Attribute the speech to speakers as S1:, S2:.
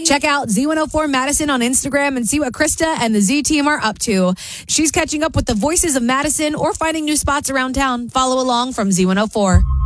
S1: Check out Z104 Madison on Instagram and see what Krista and the Z team are up to. She's catching up with the voices of Madison or finding new spots around town. Follow along from Z104.